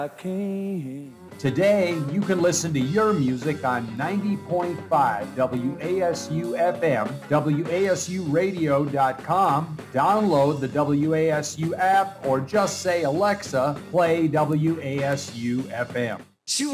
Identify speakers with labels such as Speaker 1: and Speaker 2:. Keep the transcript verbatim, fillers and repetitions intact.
Speaker 1: I can't.
Speaker 2: Today, you can listen to your music on ninety point five W A S U F M, W A S U radio dot com, download the W A S U app, or just say, Alexa, play W A S U F M.